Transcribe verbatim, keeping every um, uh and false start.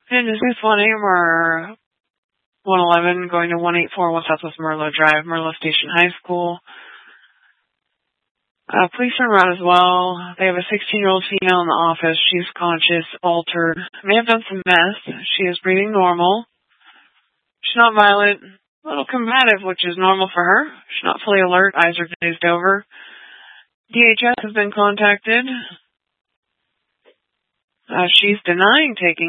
And is this one A M or one eleven going to one eight four one Southwest Merlot Drive, Merlot Station High School? Uh, police are around as well. They have a sixteen-year-old female in the office. She's conscious, altered, may have done some meth. She is breathing normal. She's not violent, a little combative, which is normal for her. She's not fully alert. Eyes are glazed over. D H S has been contacted. Uh, she's denying taking